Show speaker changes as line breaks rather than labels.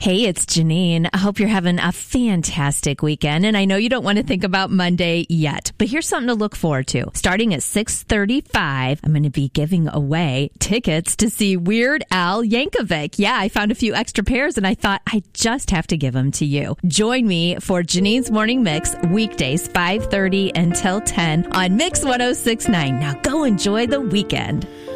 Hey, it's Janine. I hope you're having a fantastic weekend. And I know you don't want to think about Monday yet, but here's something to look forward to. Starting at 6:35, I'm going to be giving away tickets to see Weird Al Yankovic. Yeah, I found a few extra pairs and I thought I just have to give them to you. Join me for Janine's Morning Mix weekdays 5:30 until 10 on Mix 106.9. Now go enjoy the weekend.